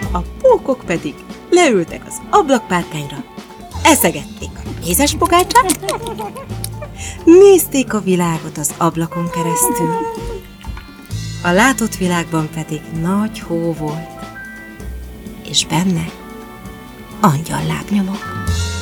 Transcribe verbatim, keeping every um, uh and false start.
a pókok pedig leültek az ablakpárkányra, eszegették a mézes pogácsát, nézték a világot az ablakon keresztül. A látott világban pedig nagy hó volt, és benne angyal lábnyomok.